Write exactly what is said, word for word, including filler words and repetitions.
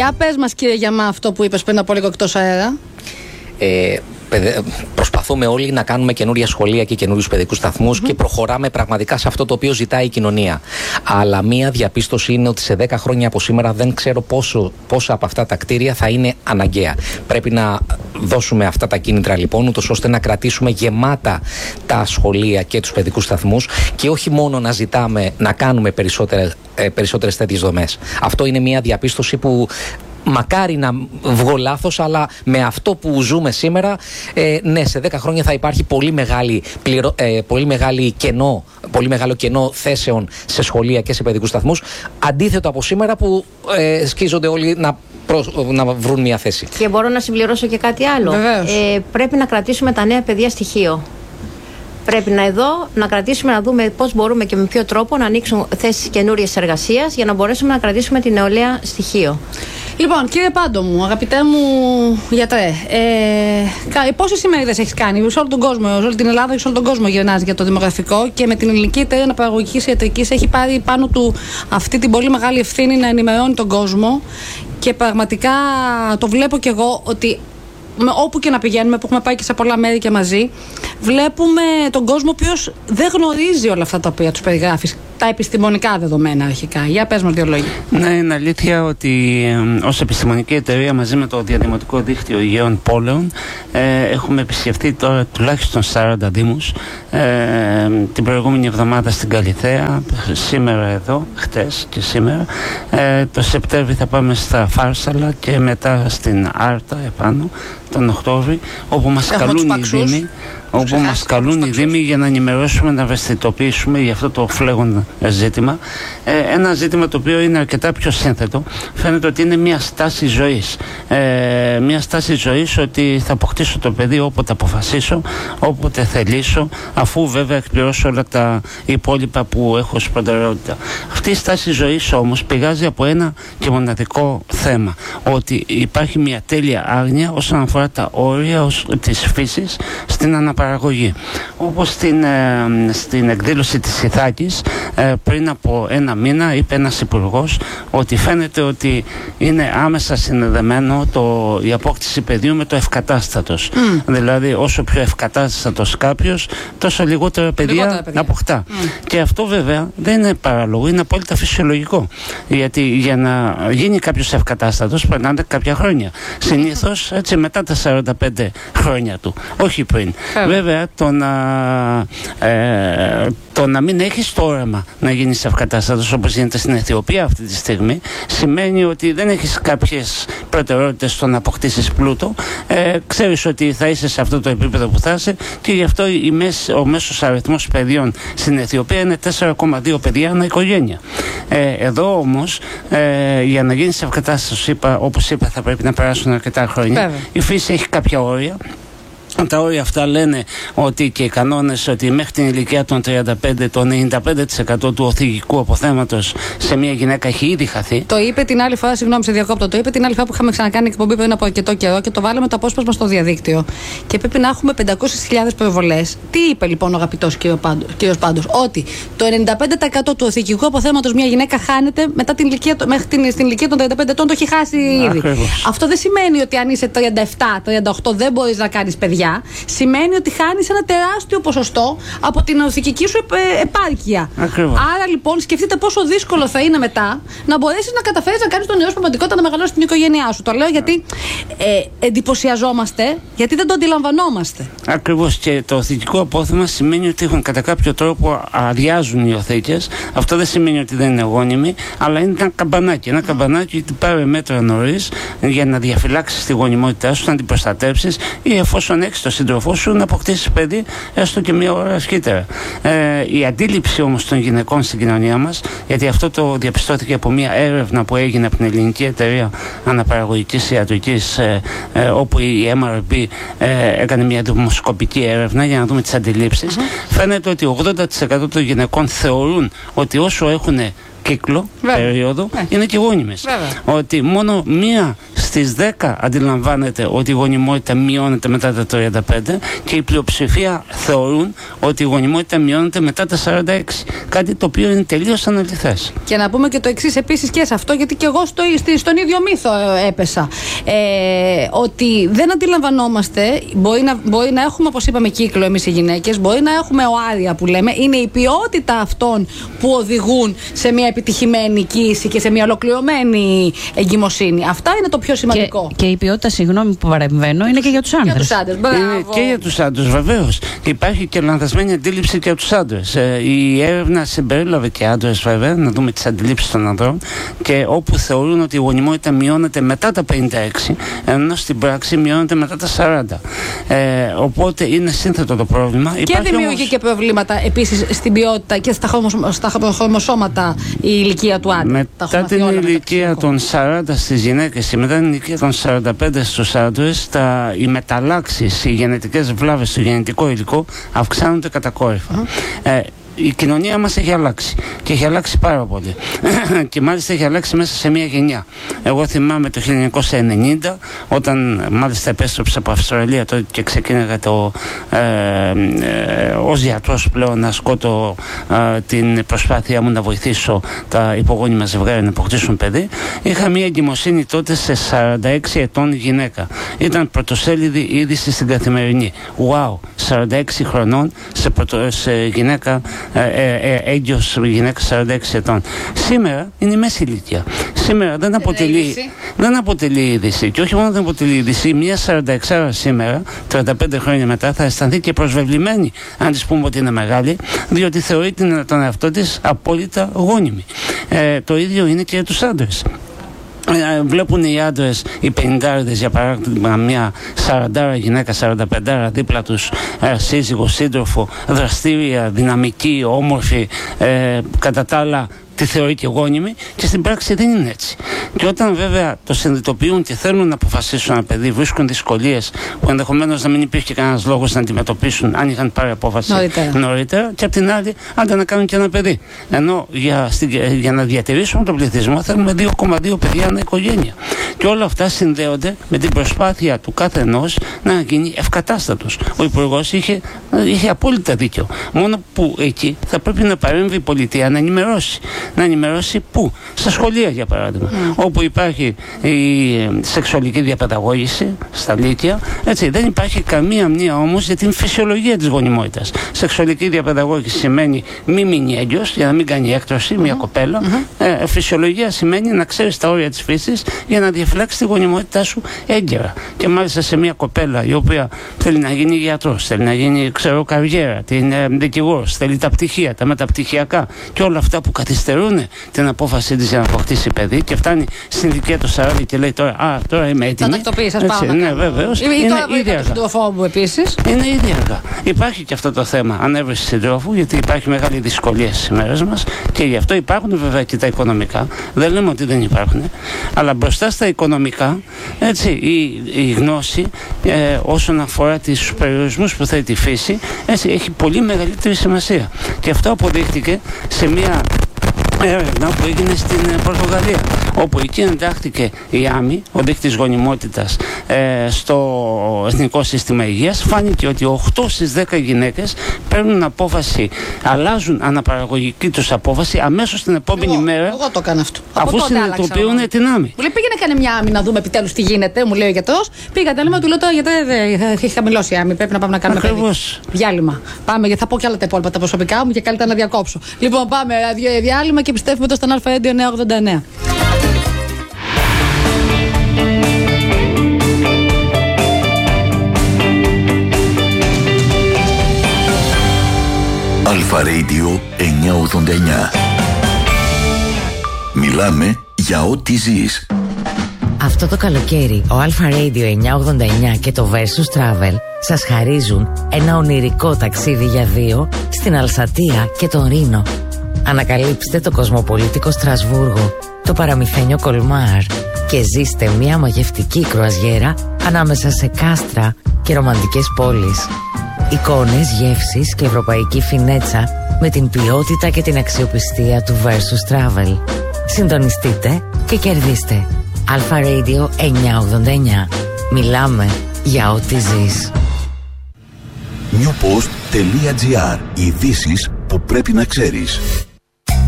Για πες μας, κύριε Γιαμά, αυτό που είπες πριν από λίγο εκτός αέρα. Ε, Προσπαθούμε όλοι να κάνουμε καινούρια σχολεία και καινούριους παιδικούς σταθμούς mm-hmm. και προχωράμε πραγματικά σε αυτό το οποίο ζητάει η κοινωνία. Αλλά μία διαπίστωση είναι ότι σε δέκα χρόνια από σήμερα δεν ξέρω πόσο, πόσα από αυτά τα κτίρια θα είναι αναγκαία. Πρέπει να δώσουμε αυτά τα κίνητρα λοιπόν, ούτως ώστε να κρατήσουμε γεμάτα τα σχολεία και τους παιδικούς σταθμούς και όχι μόνο να ζητάμε να κάνουμε περισσότερες, ε, περισσότερες τέτοιες δομές. Αυτό είναι μία διαπίστωση που μακάρι να βγω λάθος, αλλά με αυτό που ζούμε σήμερα, ε, ναι, σε δέκα χρόνια θα υπάρχει πολύ, μεγάλη πληρο, ε, πολύ, μεγάλη κενό, πολύ μεγάλο κενό θέσεων σε σχολεία και σε παιδικούς σταθμούς, αντίθετο από σήμερα που ε, σκίζονται όλοι να, προ, να βρουν μια θέση. Και μπορώ να συμπληρώσω και κάτι άλλο. Ε, πρέπει να κρατήσουμε τα νέα παιδιά στοιχείο. Πρέπει να εδώ να κρατήσουμε, να δούμε πώς μπορούμε και με ποιο τρόπο να ανοίξουν θέσεις καινούριες εργασίας για να μπορέσουμε να κρατήσουμε την νεολαία στοιχείο. Λοιπόν, κύριε Πάντο μου, αγαπητέ μου γιατρέ, ε, πόσες ημερίδες έχεις κάνει σε όλο τον κόσμο, σε όλη την Ελλάδα και σε όλο τον κόσμο γυρνάς για το δημογραφικό και με την Ελληνική Εταιρεία Αναπαραγωγικής Ιατρικής έχει πάρει πάνω του αυτή την πολύ μεγάλη ευθύνη να ενημερώνει τον κόσμο και πραγματικά το βλέπω κι εγώ ότι όπου και να πηγαίνουμε, που έχουμε πάει και σε πολλά μέρη και μαζί, βλέπουμε τον κόσμο ο οποίος δεν γνωρίζει όλα αυτά τα οποία τους περιγράφεις, τα επιστημονικά δεδομένα αρχικά. Για πες μας δύο λόγια. Ναι, είναι αλήθεια ότι ε, ως επιστημονική εταιρεία μαζί με το Διαδημοτικό Δίκτυο Υγιών Πόλεων ε, έχουμε επισκεφτεί τώρα τουλάχιστον σαράντα δήμους, ε, την προηγούμενη εβδομάδα στην Καλιθέα, σήμερα εδώ, χτες και σήμερα. Ε, το Σεπτέμβρη θα πάμε στα Φάρσαλα και μετά στην Άρτα επάνω τον Οκτώβρη, όπου μας Έχουμε καλούν οι δήμοι, όπου μας καλούν οι δήμοι για να ενημερώσουμε, να ευαισθητοποιήσουμε για αυτό το φλέγον ζήτημα. Ε, ένα ζήτημα το οποίο είναι αρκετά πιο σύνθετο. Φαίνεται ότι είναι μια στάση ζωής. Ε, μια στάση ζωής ότι θα αποκτήσω το παιδί όποτε αποφασίσω, όποτε θελήσω, αφού βέβαια εκπληρώσω όλα τα υπόλοιπα που έχω ως προτεραιότητα. Αυτή η στάση ζωής όμως πηγάζει από ένα και μοναδικό θέμα. Ότι υπάρχει μια τέλεια άγνοια όσον αφορά τα όρια της φύσης στην αναπαραγωγή. Όπως στην, ε, στην εκδήλωση της Ιθάκης ε, πριν από ένα μήνα είπε ένας υπουργός ότι φαίνεται ότι είναι άμεσα συνδεδεμένο το, η απόκτηση παιδιού με το ευκατάστατος. Mm. Δηλαδή όσο πιο ευκατάστατος κάποιος, τόσο λιγότερα παιδιά, παιδιά. αποκτά. Mm. Και αυτό βέβαια δεν είναι παράλογο, είναι απόλυτα φυσιολογικό. Γιατί για να γίνει κάποιος ευκατάστατος περνάνε κάποια χρόνια. Συνήθως έτσι μετά τα σαράντα πέντε χρόνια του, όχι πριν. Yeah. Βέβαια το να, ε, το να μην έχεις το όραμα να γίνεις ευκατάστατος όπως γίνεται στην Αιθιοπία αυτή τη στιγμή σημαίνει ότι δεν έχεις κάποιες προτεραιότητες στο να αποκτήσεις πλούτο. Ε, ξέρεις ότι θα είσαι σε αυτό το επίπεδο που θα είσαι και γι' αυτό η μέση, ο μέσος αριθμός παιδιών στην Αιθιοπία είναι τέσσερα κόμμα δύο παιδιά ανά οικογένεια. Ε, εδώ όμως ε, για να γίνεις ευκατάστατος, είπα, όπως είπα, θα πρέπει να περάσουν αρκετά χρόνια. Βέβαια. Η φύση έχει κάποια όρια. Τα όρια αυτά λένε ότι και οι κανόνες ότι μέχρι την ηλικία των τριάντα πέντε το ενενήντα πέντε τοις εκατό του οθυγικού αποθέματος σε μια γυναίκα έχει ήδη χαθεί. Το είπε την άλλη φορά, συγγνώμη σε διακόπτω, το είπε την άλλη φορά που είχαμε ξανακάνει εκπομπή πριν από αρκετό καιρό και το βάλαμε το απόσπασμα στο διαδίκτυο. Και πρέπει να έχουμε πεντακόσιες χιλιάδες προβολές. Τι είπε λοιπόν ο αγαπητός κύριος Πάντος? Ότι το ενενήντα πέντε τοις εκατό του οθυγικού αποθέματος μια γυναίκα χάνεται μετά την ηλικία, μέχρι την, στην ηλικία των τριάντα πέντε ετών, το έχει χάσει ήδη. Ακριβώς. Αυτό δεν σημαίνει ότι αν είσαι τριάντα επτά τριάντα οκτώ δεν μπορείς να κάνεις παιδιά. Σημαίνει ότι χάνεις ένα τεράστιο ποσοστό από την οθυγική σου επάρκεια. Ακριβώς. Άρα λοιπόν σκεφτείτε πόσο δύσκολο θα είναι μετά να μπορέσεις να καταφέρεις να κάνεις τον ιό σου πραγματικότητα, να μεγαλώσεις την οικογένειά σου. Το λέω γιατί ε, εντυπωσιαζόμαστε, γιατί δεν το αντιλαμβανόμαστε. Ακριβώς, και το οθυγικό απόθεμα σημαίνει ότι έχουν κατά κάποιο τρόπο αδειάζουν οι οθήκες. Αυτό δεν σημαίνει ότι δεν είναι γόνιμοι, αλλά είναι ένα καμπανάκι. Ένα καμπανάκι ότι πάρε μέτρα νωρίς για να διαφυλάξεις τη γονιμότητά σου, να την προστατέψεις ή εφόσον έχεις το σύντροφό σου να αποκτήσεις παιδί έστω και μία ώρα αρχίτερα. Ε, η αντίληψη όμως των γυναικών στην κοινωνία μας, γιατί αυτό το διαπιστώθηκε από μία έρευνα που έγινε από την Ελληνική Εταιρεία Αναπαραγωγικής Ιατρικής, ε, ε, όπου η εμ αρ μπι ε, έκανε μία δημοσκοπική έρευνα για να δούμε τις αντιλήψεις. Mm-hmm. Φαίνεται ότι ογδόντα τοις εκατό των γυναικών θεωρούν ότι όσο έχουν κύκλο, Βέβαια. περίοδο, ναι. είναι και γόνιμες. Βέβαια. Ότι μόνο μία στις δέκα αντιλαμβάνεται ότι η γονιμότητα μειώνεται μετά τα τριάντα πέντε και η πλειοψηφία θεωρούν ότι η γονιμότητα μειώνεται μετά τα σαράντα έξι. Κάτι το οποίο είναι τελείως αναλυθές. Και να πούμε και το εξής επίσης και σε αυτό, γιατί και εγώ στο, στον ίδιο μύθο έπεσα. Ε, ότι δεν αντιλαμβανόμαστε, μπορεί να, μπορεί να έχουμε, όπως είπαμε, κύκλο εμείς οι γυναίκες, μπορεί να έχουμε οάρια που λέμε, είναι η ποιότητα αυτών που οδηγούν σε μια επιτυχημένη κοίηση και σε μια ολοκληρωμένη εγκυμοσύνη. Αυτά είναι το πιο σημαντικό. Και, και η ποιότητα, συγγνώμη που παρεμβαίνω, είναι και για τους άντρες. Για τους άντρες, είναι και για τους άντρες, βεβαίως. Υπάρχει και λανθασμένη αντίληψη και για τους άντρες. Ε, η έρευνα συμπερίλαβε και άντρες, βέβαια, να δούμε τις αντιλήψεις των ανδρών, και όπου θεωρούν ότι η γονιμότητα μειώνεται μετά τα πενήντα έξι, ενώ στην πράξη μειώνεται μετά τα σαράντα. Ε, οπότε είναι σύνθετο το πρόβλημα. Και Υπάρχει δημιουργεί όμως και προβλήματα επίσης στην ποιότητα και στα, χρωμοσ... στα χρωμοσώματα η ηλικία του άντρα. Μετά την ηλικία των σαράντα στις γυναίκες και μετά την ηλικία των σαράντα πέντε στους άντρες, τα, οι μεταλλάξεις, οι γενετικές βλάβες στο γενετικό υλικό αυξάνονται κατακόρυφα. Uh-huh. Ε, η κοινωνία μας έχει αλλάξει και έχει αλλάξει πάρα πολύ και μάλιστα έχει αλλάξει μέσα σε μια γενιά. Εγώ θυμάμαι το χίλια εννιακόσια ενενήντα, όταν μάλιστα επέστρεψα από Αυστραλία τότε και ξεκίνησα το, ε, ε, ως γιατρός πλέον να ασκώ το, ε, την προσπάθειά μου να βοηθήσω τα υπογόνιμα ζευγάρια να αποκτήσουν παιδί. Είχα μια εγκυμοσύνη τότε σε σαράντα έξι ετών γυναίκα. Ήταν πρωτοσέλιδη είδηση στην Καθημερινή. Wow, σαράντα έξι χρονών σε, πρωτο, σε γυναίκα, ε, ε, έγκυος γυναίκα σαράντα έξι ετών. Σήμερα είναι η μέση ηλικία. Σήμερα δεν αποτελεί, δεν αποτελεί είδηση. Και όχι μόνο δεν αποτελεί είδηση, μια σαράντα έξι σήμερα, τριάντα πέντε χρόνια μετά, θα αισθανθεί και προσβεβλημένη, αν της πούμε ότι είναι μεγάλη, διότι θεωρεί τον εαυτό της απόλυτα γόνιμη. Ε, το ίδιο είναι και για τους άντρες. Βλέπουν οι άντρες, οι πενηντάριδες για παράδειγμα, μια σαραντάρα γυναίκα, σαράντα πεντάρα δίπλα τους, ε, σύζυγο, σύντροφο, δραστήρια, δυναμική, όμορφη, ε, κατά τα άλλα τη θεωρεί και γόνιμη, και στην πράξη δεν είναι έτσι. Και όταν βέβαια το συνειδητοποιούν και θέλουν να αποφασίσουν ένα παιδί, βρίσκουν δυσκολίες που ενδεχομένως να μην υπήρχε κανένας λόγος να αντιμετωπίσουν αν είχαν πάρει απόφαση νωρίτερα, νωρίτερα, και απ' την άλλη άντε να κάνουν και ένα παιδί. Ενώ για, για να διατηρήσουμε τον πληθυσμό θέλουμε δύο κόμμα δύο παιδιά ανά οικογένεια. Και όλα αυτά συνδέονται με την προσπάθεια του κάθε ενός να γίνει ευκατάστατος. Ο Υπουργός είχε, είχε απόλυτα δίκιο. Μόνο που εκεί θα πρέπει να παρέμβει η πολιτεία να ενημερώσει. Να ενημερώσει πού? Στα σχολεία, για παράδειγμα. Mm. Όπου υπάρχει η σεξουαλική διαπαιδαγώγηση, στα λύκεια. Έτσι, δεν υπάρχει καμία μνήμα όμως για την φυσιολογία της γονιμότητας. Σεξουαλική διαπαιδαγώγηση σημαίνει μη μείνει έγκυος, για να μην κάνει έκτρωση, mm. μια κοπέλα. Mm-hmm. Ε, φυσιολογία σημαίνει να ξέρεις τα όρια της φύσης για να διαφυλάξεις τη γονιμότητά σου έγκαιρα. Και μάλιστα σε μια κοπέλα η οποία θέλει να γίνει γιατρός, θέλει να γίνει, ξέρω, καριέρα, την ε, δικηγόρος, θέλει τα πτυχία, τα μεταπτυχιακά και όλα αυτά που καθυστερούν την απόφασή της για να αποκτήσει παιδί, και φτάνει στην ηλικία του σαράντα και λέει τώρα, α, τώρα είμαι έτοιμη. Να τακτοποιήσεις, ας πάω. Ναι, βεβαίως. Ή είναι τώρα ίδια αργά. Συντροφόμου επίσης. Είναι ίδια αργά. Υπάρχει και αυτό το θέμα ανέβρεση συντρόφου, γιατί υπάρχει μεγάλη δυσκολία στις ημέρες μας, και γι' αυτό υπάρχουν βέβαια και τα οικονομικά. Δεν λέμε ότι δεν υπάρχουν. Αλλά μπροστά στα οικονομικά, έτσι, η, η γνώση ε, όσον αφορά τους περιορισμούς που θέτει τη φύση, έτσι, έχει πολύ μεγαλύτερη σημασία. Και αυτό αποδείχτηκε σε μια έρευνα που έγινε στην Πορτογαλία, όπου εκεί εντάχθηκε η ΆΜΗ, ο δείκτης γονιμότητας, ε, στο Εθνικό Σύστημα Υγείας. Φάνηκε ότι οκτώ στις δέκα γυναίκες παίρνουν απόφαση, αλλάζουν αναπαραγωγική τους απόφαση αμέσως την επόμενη εγώ, μέρα. Εγώ το έκανα αυτό. Αφού συνειδητοποιούν την ΆΜΗ. Μου λέει πήγαινε κάνε μια ΆΜΗ να δούμε επιτέλους τι γίνεται, μου λέει ο γιατρός. Πήγα τέλημα, του λέω τώρα γιατί έχει χαμηλώσει η ΆΜΗ. Πρέπει να πάμε να κάνουμε παιδί. Διάλειμμα. Πάμε, γιατί θα πω και άλλα τα υπόλοιπα τα προσωπικά μου και καλύτερα να διακόψω. Λοιπόν, πάμε διάλειμμα και πιστεύουμε το στον Α Radio εννιακόσια ογδόντα εννέα. Αλφα Radio εννιακόσια ογδόντα εννέα. Μιλάμε για ό,τι ζεις. Αυτό το καλοκαίρι ο Αλφα Radio εννιακόσια ογδόντα εννέα και το Versus Travel σας χαρίζουν ένα ονειρικό ταξίδι για δύο στην Αλσατία και τον Ρήνο. Ανακαλύψτε το κοσμοπολίτικο Στρασβούργο, το παραμυθένιο Κολμάρ και ζήστε μια μαγευτική κρουαζιέρα ανάμεσα σε κάστρα και ρομαντικές πόλεις. Εικόνες, γεύσεις και ευρωπαϊκή φινέτσα με την ποιότητα και την αξιοπιστία του Versus Travel. Συντονιστείτε και κερδίστε. Αλφα Radio εννιακόσια ογδόντα εννιά. Μιλάμε για ό,τι ζεις. newpost.gr. Ειδήσεις που πρέπει να ξέρεις.